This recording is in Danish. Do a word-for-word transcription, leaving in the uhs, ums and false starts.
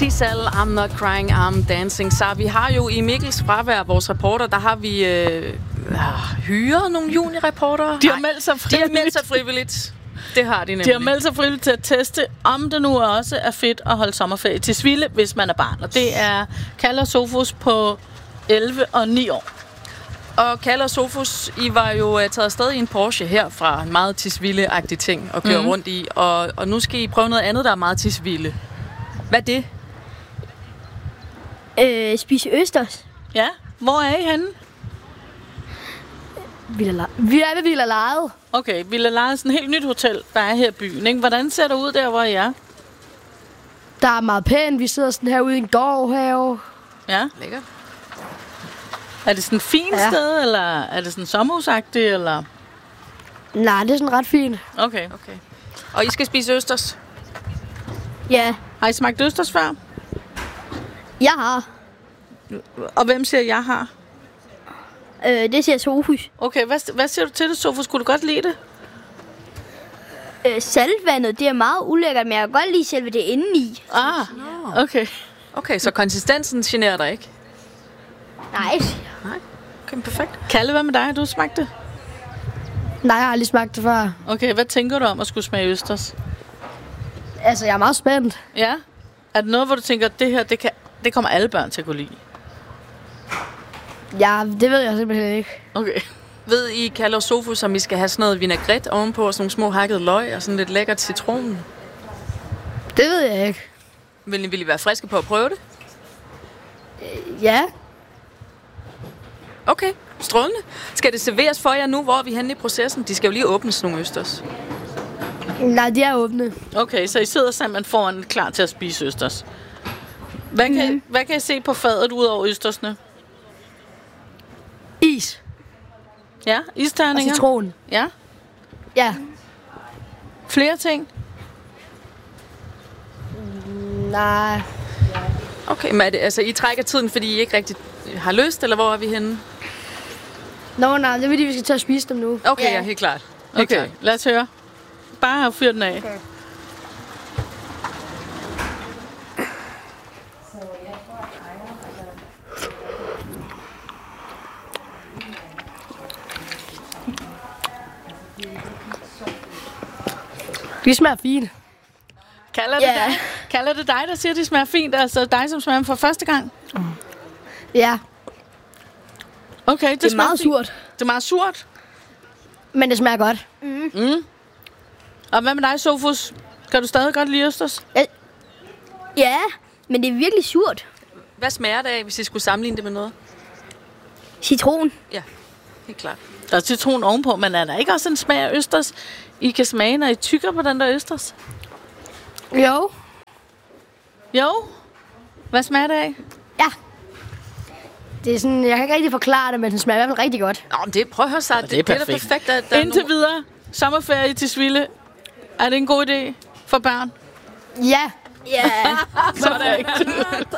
Sissel, I'm not crying, I'm dancing. Så vi har jo i Mikkels fravær, vores reporter, der har vi øh, hyret nogle juniorreportere. De har meldt sig frivilligt. De har meldt sig frivilligt. Det har de nemlig. De har meldt sig frivilligt til at teste, om det nu også er fedt at holde sommerferie til Tisvilde, hvis man er barn. Og det er Kalle og Sofus på elleve og ni år. Og Kalle og Sofus, I var jo uh, taget afsted i en Porsche her fra en meget Tisvilde-agtig ting at køre mm. rundt i. Og, og nu skal I prøve noget andet, der er meget Tisvilde. Hvad er det? Øh, spise østers. Ja, hvor er I henne? Villa Vi er ved Villa Lejet. Okay, Villa Lejet er sådan et helt nyt hotel, der er her i byen, ikke? Hvordan ser det ud der, hvor I er? Der er meget pænt. Vi sidder sådan herude i en gårdhave. Ja. Lækkert. Er det sådan et fint ja. sted, eller er det sådan sommerhusagtigt, eller? Nej, det er sådan ret fint. Okay. Okay. Og I skal spise østers? Ja. Har I smagt østers før? Jeg har. Og hvem siger, jeg har? Øh, det siger Sofus. Okay, hvad, hvad siger du til det, Sofus? Skulle du godt lide det? Øh, saltvandet, det er meget ulækkert, men jeg kan godt lide selve det indeni. Ah, okay. Okay, så konsistensen generer dig ikke? Nej. Nej. Okay, perfekt. Kalle, hvad med dig? Har du smagt det? Nej, jeg har aldrig smagt det før. Okay, hvad tænker du om at skulle smage østers? Altså, jeg er meget spændt. Ja? Er det noget, hvor du tænker, at det her, det, kan, det kommer alle børn til at kunne lide? Ja, det ved jeg simpelthen ikke. Okay. Ved I, Kalle og Sofus, om I skal have sådan noget vinaigrette ovenpå, og sådan nogle små hakket løg, og sådan lidt lækkert citron? Det ved jeg ikke. Vil I, vil I være friske på at prøve det? Øh, ja. Okay, strålende. Skal det serveres for jer nu, hvor er vi henne i processen? De skal jo lige åbnes nogle østers. Nej, de er åbne. Okay, så I sidder sammen foran klar til at spise østers. Hvad kan, mm. hvad kan I se på fadet ud over østersne? Is. Ja, isterninger. Og citron. Ja. Ja. Flere ting? Nej. Okay, men er det, altså, I trækker tiden, fordi I ikke rigtig har lyst, eller hvor er vi henne? Nå, nej, det er fordi, vi skal til at spise dem nu. Okay, ja, ja helt klart. Helt Okay, klart. lad os høre. Bare fyr den af. Okay. De smager fint. Kalder det, Ja. dig? Kalder det dig, der siger, at de smager fint? Altså dig, som smager dem for første gang? Ja, Okay, det, det er smager meget fint. surt. Det er meget surt. Men det smager godt. Mm. Og hvad med dig, Sofus? Kan du stadig godt lide østers? Ja, men det er virkelig surt. Hvad smager det af, hvis I skulle sammenligne det med noget? Citron. Ja, helt klart. Der er citron ovenpå, men er der ikke også en smag af østers, I kan smage, når I tykker på den der østers? Jo. Jo. Hvad smager det af? Ja. Det er sådan, jeg kan ikke rigtig forklare det, men den smager i hvert fald rigtig godt. Nå, men det, prøv at høre sig. Det, det er det er da perfekt. perfekt. At der er Indtil nogle... videre, sommerferie i Tisvilde. Er det en god idé for børn? Ja. Ja. Så er det ikke.